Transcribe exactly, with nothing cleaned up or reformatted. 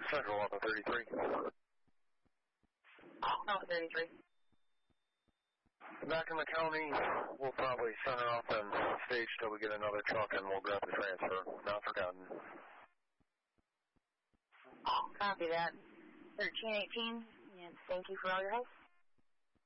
Central Alpha thirty-three. Alpha thirty-three. Back in the county, we'll probably center off and stage till we get another truck and we'll grab the transfer. Not forgotten. Copy that. thirteen eighteen, and thank you for all your help.